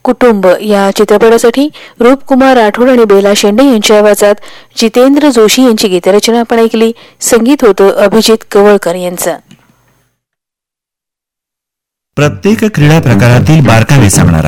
कुटुंब या चित्रपटासाठी रूपकुमार राठोड आणि बेला शेंडे यांच्या आवाजात जितेंद्र जोशी यांची गीतरचना आपण ऐकली. संगीत होतं अभिजित कवळकर यांचं. प्रत्येक क्रीडा प्रकारातील बारकावे सांगणारा,